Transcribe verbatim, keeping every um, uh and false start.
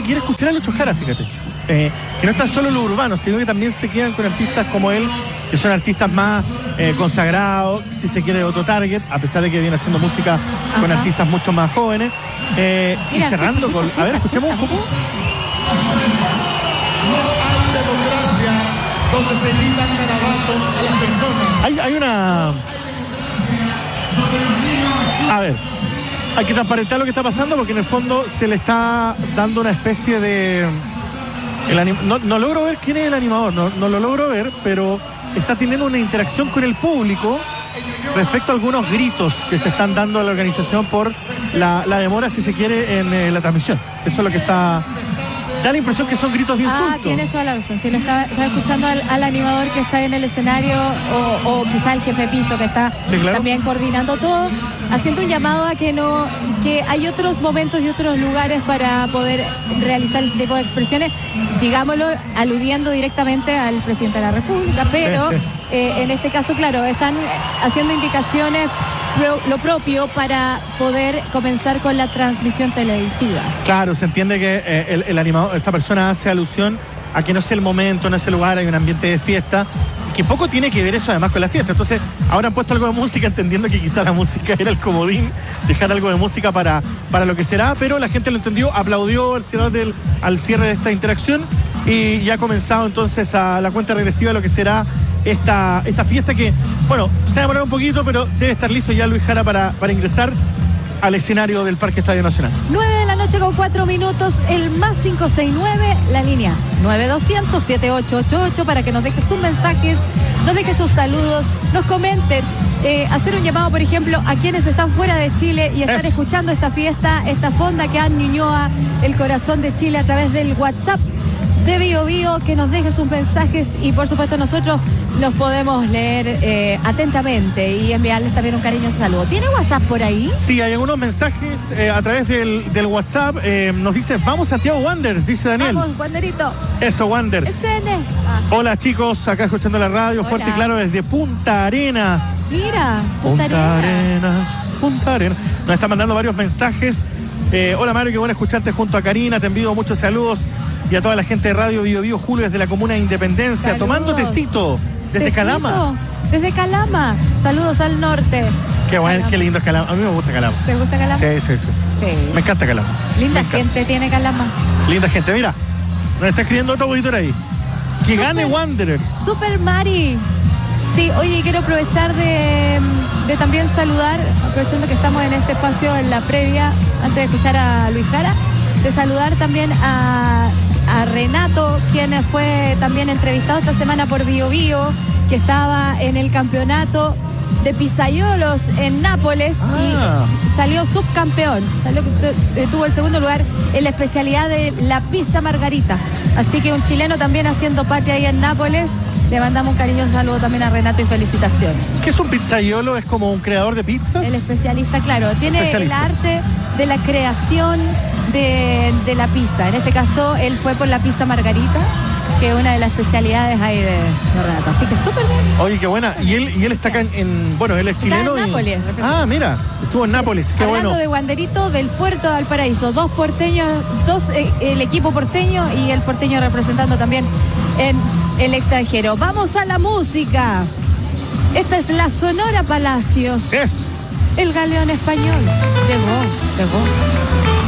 quiere escuchar a Lucho Jara, fíjate. Eh, que no están solo los urbanos, sino que también se quedan con artistas como él, que son artistas más eh, consagrados, si se quiere, de otro target, a pesar de que viene haciendo música Ajá. con artistas mucho más jóvenes. Eh, Mira, y cerrando escucha, escucha, con... A ver, escuchemos escucha. un poco. No hay democracia donde se gritan garabatos a las personas. Hay, hay una... A ver, hay que transparentar lo que está pasando porque en el fondo se le está dando una especie de... El anim... no, no logro ver quién es el animador, no, no lo logro ver, pero está teniendo una interacción con el público respecto a algunos gritos que se están dando a la organización por la, la demora, si se quiere, en eh, la transmisión. Eso es lo que está... Da la impresión que son gritos de insulto. Ah, tienes toda la razón. Si lo está, está escuchando al, al animador que está en el escenario o, o quizá el jefe de piso que está sí, claro. también coordinando todo, haciendo un llamado a que no, que hay otros momentos y otros lugares para poder realizar ese tipo de expresiones, digámoslo, aludiendo directamente al presidente de la República, pero sí, sí. Eh, en este caso, claro, están haciendo indicaciones Pro, lo propio para poder comenzar con la transmisión televisiva. Claro, se entiende que eh, el, el animador, esta persona hace alusión a que no es el momento, no es el lugar, hay un ambiente de fiesta, que poco tiene que ver eso además con la fiesta. Entonces, ahora han puesto algo de música, entendiendo que quizás la música era el comodín, dejar algo de música para, para lo que será, pero la gente lo entendió, aplaudió al cierre, del, al cierre de esta interacción y ya ha comenzado entonces a la cuenta regresiva de lo que será Esta, esta fiesta que, bueno, se va a demorar un poquito, pero debe estar listo ya Luis Jara para, para ingresar al escenario del Parque Estadio Nacional. nueve de la noche con cuatro minutos, el más cinco seis nueve, la línea nueve doscientos, siete ocho ocho ocho, para que nos deje sus mensajes, nos deje sus saludos, nos comenten. Eh, hacer un llamado, por ejemplo, a quienes están fuera de Chile y están Eso. escuchando esta fiesta, esta fonda que han Ñuñoa, el corazón de Chile, a través del WhatsApp de Bio Bio, que nos deje sus mensajes y por supuesto nosotros los podemos leer eh, atentamente y enviarles también un cariñoso saludo. ¿Tiene WhatsApp por ahí? Sí, hay algunos mensajes eh, a través del, del WhatsApp. Eh, nos dice, vamos Santiago Wanderers, dice Daniel. Vamos, Wanderito. Eso, Wander. S N. Ah. Hola chicos, acá escuchando la radio, Hola. fuerte y claro desde Punta Arenas. Mira, Punta, Punta Arenas. Arenas. Punta Arenas. Nos está mandando varios mensajes. Eh, hola Mario, qué bueno escucharte junto a Karina, te envío muchos saludos. Y a toda la gente de Radio Bio Bio, Julio, desde la comuna de Independencia, Saludos. tomando tecito desde ¿Tecito? Calama. Desde Calama. Saludos al norte. Qué bueno, Calama. Qué lindo es Calama. A mí me gusta Calama. ¿Te gusta Calama? Sí, sí, sí. sí. Me encanta Calama. Linda encanta. gente tiene Calama. Linda gente, mira. Nos está escribiendo otro auditor ahí. Que Super, gane Wanderers. Super Mari. Sí, oye, quiero aprovechar de, de también saludar, aprovechando que estamos en este espacio en la previa, antes de escuchar a Luis Jara, de saludar también a... a Renato, quien fue también entrevistado esta semana por Bio Bio, que estaba en el campeonato de pizzaiolos en Nápoles ah. y salió subcampeón, salió, tuvo el segundo lugar en la especialidad de la pizza margarita. Así que un chileno también haciendo patria ahí en Nápoles. Le mandamos un cariñoso saludo también a Renato y felicitaciones. ¿Qué es un pizzaiolo? ¿Es como un creador de pizzas? El especialista, claro. Tiene especialista. el arte de la creación de, de la pizza. En este caso, él fue por la pizza margarita, que es una de las especialidades ahí de, de Renato. Así que súper bien. Oye, qué buena. Y él, y él está acá en, en bueno, él es chileno. Está en y... Nápoles. Ah, mira, estuvo en Nápoles. Qué Hablando bueno. de Wanderito, del Puerto de Valparaíso. Dos porteños, dos eh, el equipo porteño y el porteño representando también en el extranjero. Vamos a la música. Esta es la Sonora Palacios. Es. El galeón español. Llegó, llegó.